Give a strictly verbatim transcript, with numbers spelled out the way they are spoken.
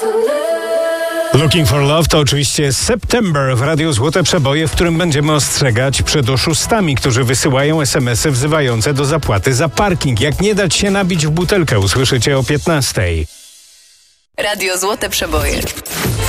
Looking for Love to oczywiście September w Radiu Złote Przeboje, w którym będziemy ostrzegać przed oszustami, którzy wysyłają esemesy wzywające do zapłaty za parking. Jak nie dać się nabić w butelkę, usłyszycie o piętnastej. Radio Złote Przeboje.